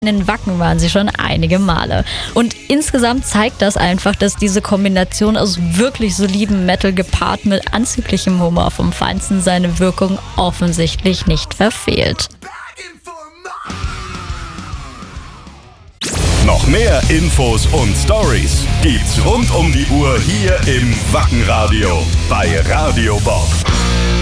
In den Wacken waren sie schon einige Male. Und insgesamt zeigt das einfach, dass diese Kombination aus wirklich solidem Metal gepaart mit anzüglichem Humor vom Feinsten seine Wirkung offensichtlich nicht verfehlt. Noch mehr Infos und Stories gibt's rund um die Uhr hier im Wackenradio bei Radio Bob.